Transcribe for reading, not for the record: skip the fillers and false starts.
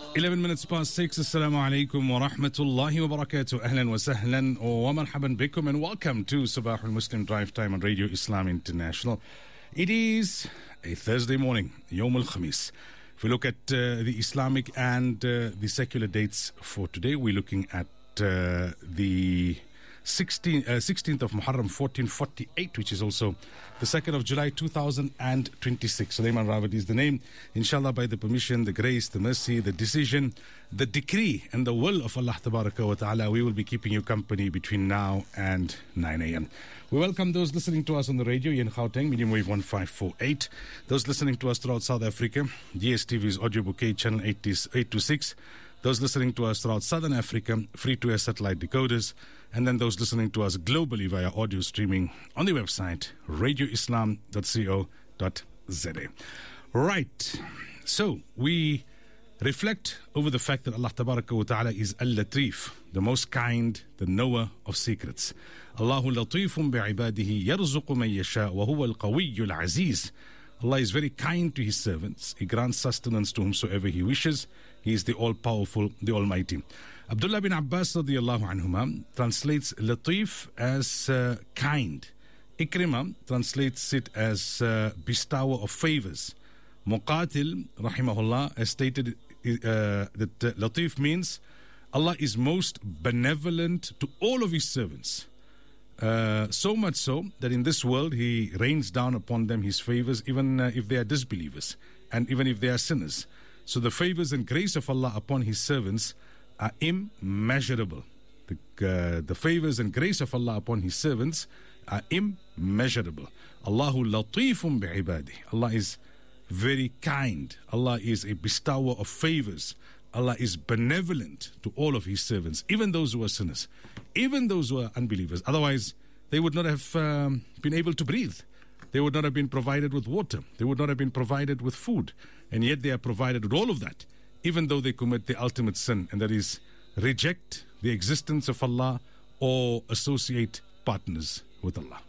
11 minutes past 6. Assalamu alaikum wa rahmatullahi wa barakatuh. Ahlan wa sahlan wa marhaban bikum, and welcome to Sabah al-Muslim Drive Time on Radio Islam International. It is a Thursday morning, Yawm al-Khamis. If we look at the Islamic and the secular dates for today, we're looking at the 16th of Muharram 1448, which is also the 2nd of July 2026. Sulaiman Rawat is the name. Inshallah, by the permission, the grace, the mercy, the decision, the decree and the will of Allah Tabaraka wa Ta'ala, we will be keeping you company between now and 9 a.m. We welcome those listening to us on the radio in Gauteng, medium wave 1548. Those listening to us throughout South Africa, DSTV's audio bouquet channel 826. Those listening to us throughout Southern Africa, free-to-air satellite decoders, and then those listening to us globally via audio streaming on the website radioislam.co.za. Right. So we reflect over the fact that Allah Tabaraka wa Ta'ala is Al-Latif, the most kind, the knower of secrets. Allahu latifun bi'ibadihi yarzuqu man yasha wa huwa al-qawiyyu al-aziz. Allah is very kind to His servants. He grants sustenance to whomsoever He wishes. He is the all-powerful, the Almighty. Abdullah bin Abbas radiyallahu anhuma translates Latif as kind. Ikrimah translates it as bestower of favors. Muqatil, rahimahullah, has stated that Latif means Allah is most benevolent to all of His servants. So much so that in this world He rains down upon them His favors, even if they are disbelievers and even if they are sinners. So the favors and grace of Allah upon His servants are immeasurable. The favors and grace of Allah upon His servants are immeasurable. Allahu latifun bi'ibadi. Allah is very kind. Allah is a bestower of favors. Allah is benevolent to all of His servants, even those who are sinners, even those who are unbelievers. Otherwise, they would not have been able to breathe. They would not have been provided with water. They would not have been provided with food. And yet they are provided with all of that, even though they commit the ultimate sin, and that is reject the existence of Allah or associate partners with Allah.